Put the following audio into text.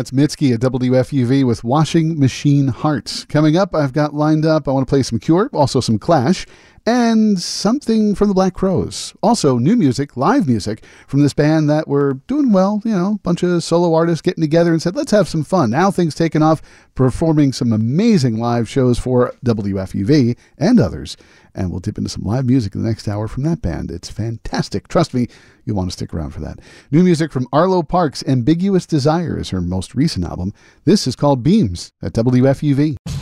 That's Mitski at WFUV with Washing Machine Heart. Coming up, I've got lined up, I want to play some Cure, also some Clash, and something from the Black Crowes. Also, new music, live music, from this band that were doing well, a bunch of solo artists getting together and said, let's have some fun. Now things taken off, performing some amazing live shows for WFUV and others. And we'll dip into some live music in the next hour from that band. It's fantastic. Trust me, you'll want to stick around for that. New music from Arlo Parks. Ambiguous Desire is her most recent album. This is called Beams at WFUV.